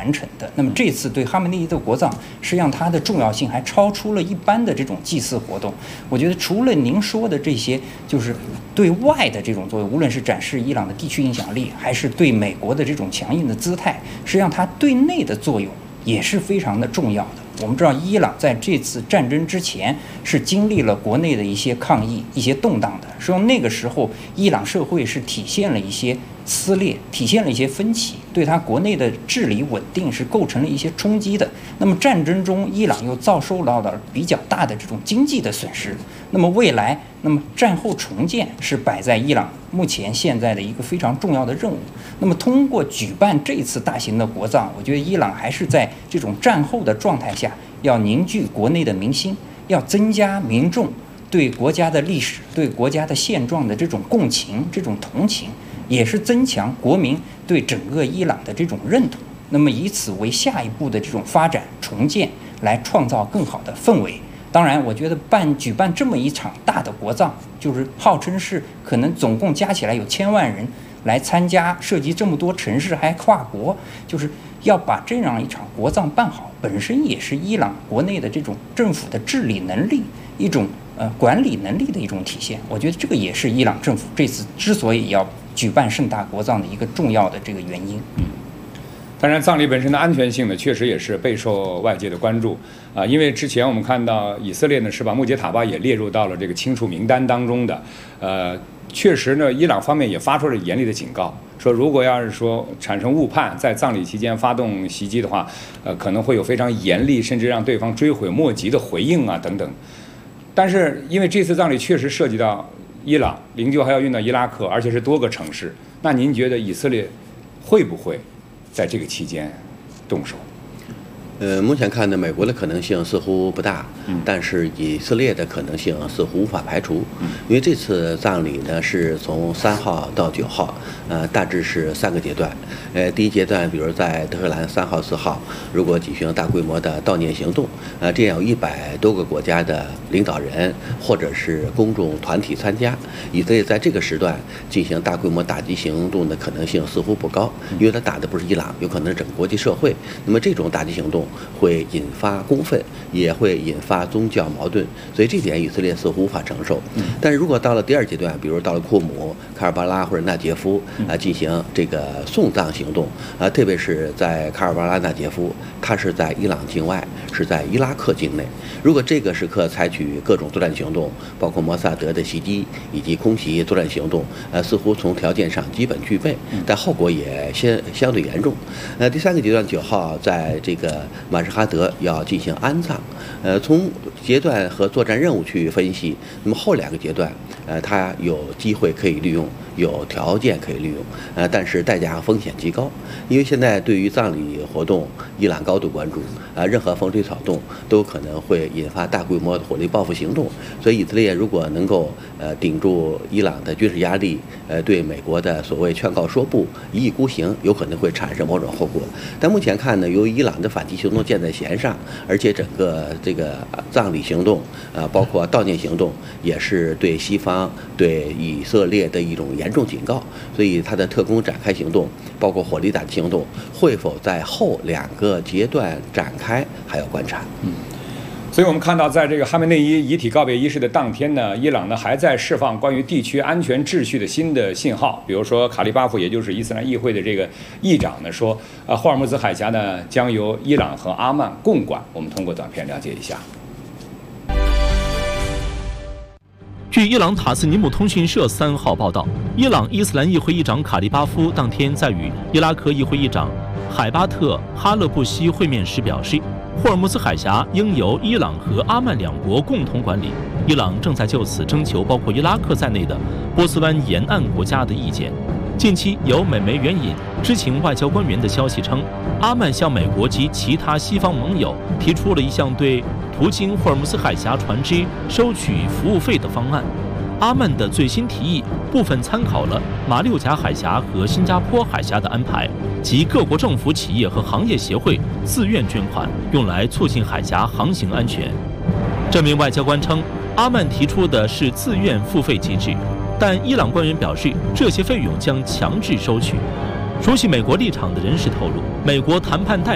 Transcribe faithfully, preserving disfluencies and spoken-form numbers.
完成的。那么这次对哈梅内伊的国葬，实际上它的重要性还超出了一般的这种祭祀活动。我觉得除了您说的这些，就是对外的这种作用，无论是展示伊朗的地区影响力，还是对美国的这种强硬的姿态，实际上它对内的作用也是非常的重要的。我们知道，伊朗在这次战争之前是经历了国内的一些抗议、一些动荡的。实际上，那个时候伊朗社会是体现了一些撕裂，体现了一些分歧，对它国内的治理稳定是构成了一些冲击的。那么战争中，伊朗又遭受到了比较大的这种经济的损失。那么未来，那么战后重建是摆在伊朗目前现在的一个非常重要的任务。那么通过举办这次大型的国葬，我觉得伊朗还是在这种战后的状态下，要凝聚国内的民心，要增加民众对国家的历史、对国家的现状的这种共情、这种同情，也是增强国民对整个伊朗的这种认同。那么以此为下一步的这种发展重建，来创造更好的氛围。当然，我觉得办举办这么一场大的国葬，就是号称是可能总共加起来有千万人来参加，涉及这么多城市还跨国，就是要把这样一场国葬办好，本身也是伊朗国内的这种政府的治理能力、一种呃管理能力的一种体现。我觉得这个也是伊朗政府这次之所以要举办盛大国葬的一个重要的这个原因。 嗯。当然，葬礼本身的安全性呢，确实也是备受外界的关注啊。因为之前我们看到以色列呢是把穆杰塔巴也列入到了这个清除名单当中的，呃，确实呢，伊朗方面也发出了严厉的警告，说如果要是说产生误判，在葬礼期间发动袭击的话，呃，可能会有非常严厉，甚至让对方追悔莫及的回应啊等等。但是因为这次葬礼确实涉及到伊朗，灵柩还要运到伊拉克，而且是多个城市，那您觉得以色列会不会在这个期间动手？ 呃，目前看呢，美国的可能性似乎不大，嗯，但是以色列的可能性似乎无法排除，嗯，因为这次葬礼呢是从三号到九号，呃，大致是三个阶段，呃，第一阶段，比如在德黑兰三号、四号，如果举行大规模的悼念行动，呃，这样有一百多个国家的领导人或者是公众团体参加，以色列在这个时段进行大规模打击行动的可能性似乎不高，因为它打的不是伊朗，有可能是整个国际社会，那么这种打击行动会引发公愤，也会引发宗教矛盾，所以这点以色列似乎无法承受。但是如果到了第二阶段，比如到了库姆、卡尔巴拉或者纳杰夫啊，进行这个送葬行动啊，特别是在卡尔巴拉、纳杰夫，它是在伊朗境外，是在伊拉克境内。如果这个时刻采取各种作战行动，包括摩萨德的袭击以及空袭作战行动，呃，似乎从条件上基本具备，但后果也相相对严重。呃，第三个阶段九号在这个马什哈德要进行安葬，呃，从阶段和作战任务去分析，那么后两个阶段，呃，它有机会可以利用，有条件可以利用，呃，但是代价和风险极高，因为现在对于葬礼活动，伊朗高度关注，啊、呃，任何风吹草动都可能会引发大规模的火力报复行动，所以以色列如果能够呃顶住伊朗的军事压力，呃，对美国的所谓劝告说不，一意孤行，有可能会产生某种后果。但目前看呢，由于伊朗的反击行动箭在弦上，而且整个这个葬礼行动，呃，包括悼念行动，也是对西方、对以色列的一种严重警告。所以，它的特工展开行动，包括火力打击行动，会否在后两个阶段展开，还要观察。 嗯。所以我们看到，在这个哈梅内伊遗体告别仪式的当天呢，伊朗呢还在释放关于地区安全秩序的新的信号。比如说，卡利巴夫，也就是伊斯兰议会的这个议长呢说，呃，霍尔木兹海峡呢将由伊朗和阿曼共管。我们通过短片了解一下。 据伊朗塔斯尼姆通讯社三号报道，伊朗伊斯兰议会议长卡利巴夫当天在与伊拉克议会议长海巴特哈勒布西会面时表示，霍尔木兹海峡应由伊朗和阿曼两国共同管理。伊朗正在就此征求包括伊拉克在内的波斯湾沿岸国家的意见。近期有美媒援引知情外交官员的消息称，阿曼向美国及其他西方盟友提出了一项对途经霍尔木兹海峡船只收取服务费的方案。阿曼的最新提议部分参考了马六甲海峡和新加坡海峡的安排，即各国政府、企业和行业协会自愿捐款，用来促进海峡航行安全。这名外交官称，阿曼提出的是自愿付费机制，但伊朗官员表示，这些费用将强制收取。熟悉美国立场的人士透露，美国谈判代